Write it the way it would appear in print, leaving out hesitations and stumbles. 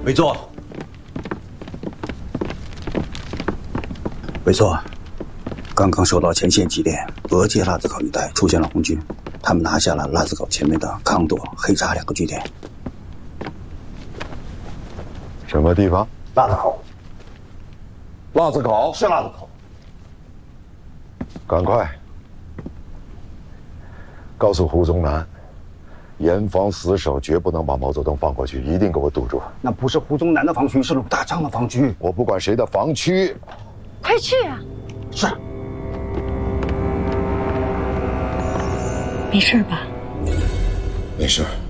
委座。委座，刚刚收到前线急电，俄界腊子口一带出现了红军，他们拿下了腊子口前面的康朵、黑扎2个据点。 什么地方？ 腊子口。 腊子口是腊子口。 赶快告诉胡宗南，严防死守，绝不能把毛泽东放过去，一定给我堵住。 那不是胡宗南的防区，是鲁大章的防区。 我不管谁的防区。 快去啊！ 是。 没事吧？ 没事。